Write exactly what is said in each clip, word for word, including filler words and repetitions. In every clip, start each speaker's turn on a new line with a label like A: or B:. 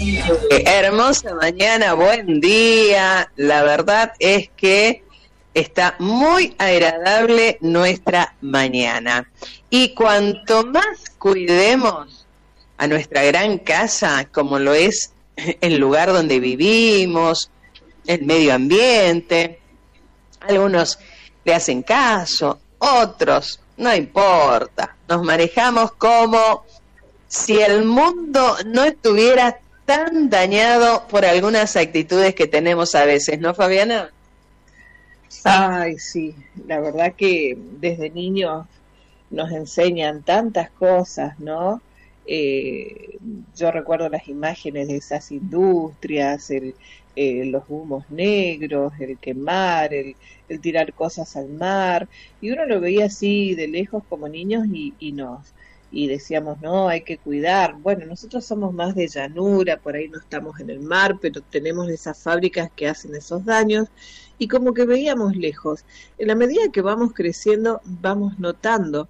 A: Hermosa mañana, buen día. La verdad es que está muy agradable nuestra mañana. Y cuanto más cuidemos a nuestra gran casa, como lo es el lugar donde vivimos, el medio ambiente, algunos le hacen caso, otros no importa. Nos manejamos como si el mundo no estuviera tan dañado por algunas actitudes que tenemos a veces, ¿no, Fabiana?
B: Ay, sí, la verdad que desde niños nos enseñan tantas cosas, ¿no? Eh, yo recuerdo las imágenes de esas industrias, el, eh, los humos negros, el quemar, el, el tirar cosas al mar, y uno lo veía así de lejos como niños y, y nos y decíamos, no, hay que cuidar. Bueno, nosotros somos más de llanura, por ahí no estamos en el mar, pero tenemos esas fábricas que hacen esos daños, y como que veíamos lejos. En la medida que vamos creciendo, vamos notando,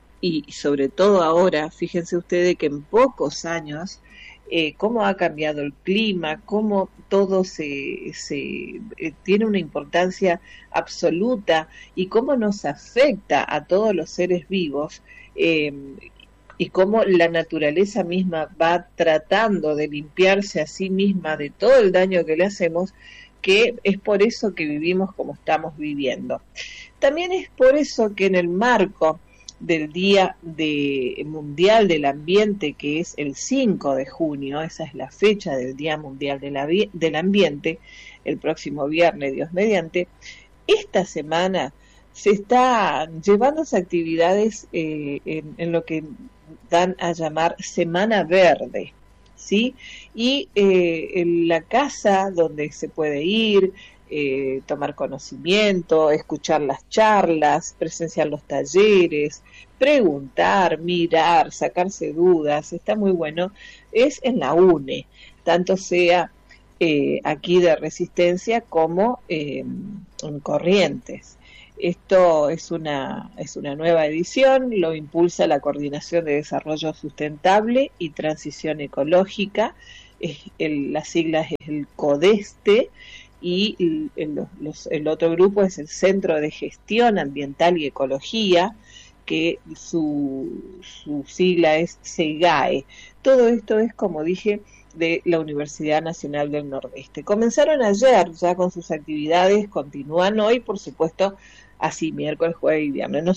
B: y sobre todo ahora, fíjense ustedes que en pocos años, eh, cómo ha cambiado el clima, cómo todo se, se eh, tiene una importancia absoluta, y cómo nos afecta a todos los seres vivos, eh, y cómo la naturaleza misma va tratando de limpiarse a sí misma de todo el daño que le hacemos, que es por eso que vivimos como estamos viviendo. También es por eso que en el marco del Día de Mundial del Ambiente, que es el cinco de junio, esa es la fecha del Día Mundial de la, del Ambiente, el próximo viernes, Dios mediante, esta semana se están llevando actividades eh, en, en lo que dan a llamar Semana Verde, ¿sí? Y eh, en la casa donde se puede ir, eh, tomar conocimiento, escuchar las charlas, presenciar los talleres, preguntar, mirar, sacarse dudas, está muy bueno, es en la UNE, tanto sea eh, aquí de Resistencia como eh, en Corrientes. Esto es una, es una nueva edición, lo impulsa la Coordinación de Desarrollo Sustentable y Transición Ecológica, es el, la sigla es el CODESTE, y el, el, los, el otro grupo es el Centro de Gestión Ambiental y Ecología, que su, su sigla es SEGAE. Todo esto es, como dije, de la Universidad Nacional del Nordeste. Comenzaron ayer ya con sus actividades, continúan hoy, por supuesto, así miércoles, jueves y viernes.